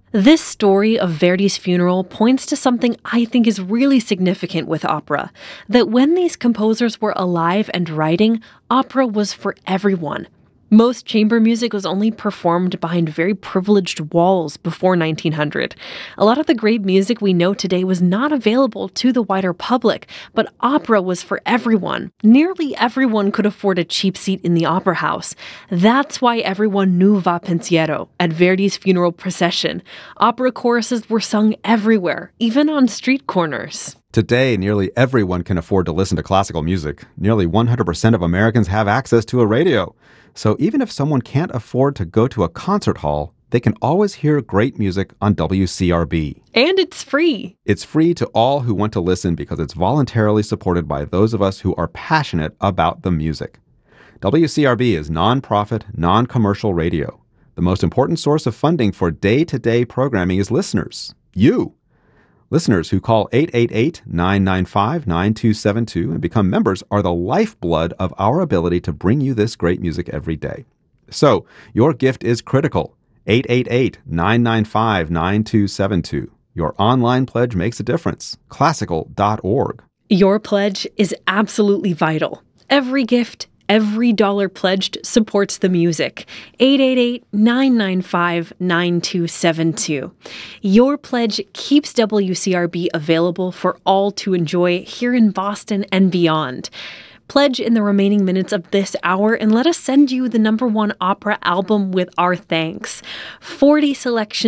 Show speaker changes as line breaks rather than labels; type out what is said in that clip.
This story of Verdi's funeral points to something I think is really significant with opera, that when these composers were alive and writing, opera was for everyone. Most chamber music was only performed behind very privileged walls before 1900. A lot of the great music we know today was not available to the wider public, but opera was for everyone. Nearly everyone could afford a cheap seat in the opera house. That's why everyone knew Va Pensiero at Verdi's funeral procession. Opera choruses were sung everywhere, even on street corners.
Today, nearly everyone can afford to listen to classical music. Nearly 100% of Americans have access to a radio. So even if someone can't afford to go to a concert hall, they can always hear great music on WCRB.
And it's free.
It's free to all who want to listen because it's voluntarily supported by those of us who are passionate about the music. WCRB is nonprofit, non-commercial radio. The most important source of funding for day-to-day programming is listeners, you. Listeners who call 888-995-9272 and become members are the lifeblood of our ability to bring you this great music every day. So, your gift is critical. 888-995-9272. Your online pledge makes a difference. Classical.org.
Your pledge is absolutely vital. Every gift, every dollar pledged supports the music. 888-995-9272. Your pledge keeps WCRB available for all to enjoy here in Boston and beyond. Pledge in the remaining minutes of this hour and let us send you the #1 opera album with our thanks. 40 selections